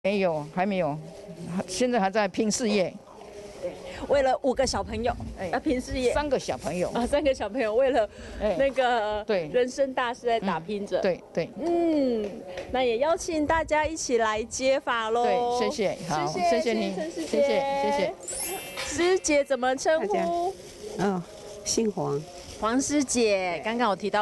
没有，还没有，现在还在拼事业。 为了5个小朋友，拼事业。 3个小朋友啊，3个小朋友为了那个对人生大事在打拼着。 对对， 那也邀请大家一起来接法喽。 对，谢谢，好，谢谢您，谢谢谢谢。 师姐怎么称呼？ 姓黄。 黄师姐，刚刚有提到。